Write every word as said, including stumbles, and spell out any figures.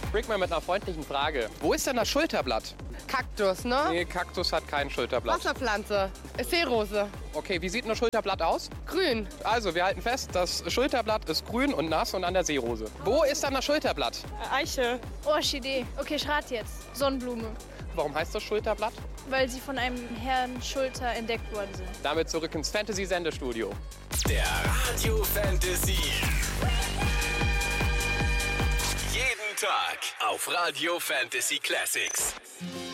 Rick mal mit einer freundlichen Frage. Wo ist denn das Schulterblatt? Kaktus, ne? Nee, Kaktus hat kein Schulterblatt. Wasserpflanze. Seerose. Okay, wie sieht ein Schulterblatt aus? Grün. Also, wir halten fest, das Schulterblatt ist grün und nass und an der Seerose. Wo ist dann das Schulterblatt? Eiche. Orchidee. Okay, ich rate jetzt. Sonnenblume. Warum heißt das Schulterblatt? Weil sie von einem Herrn Schulter entdeckt worden sind. Damit zurück ins Fantasy-Sendestudio. Der Radio Fantasy. Jeden Tag auf Radio Fantasy Classics.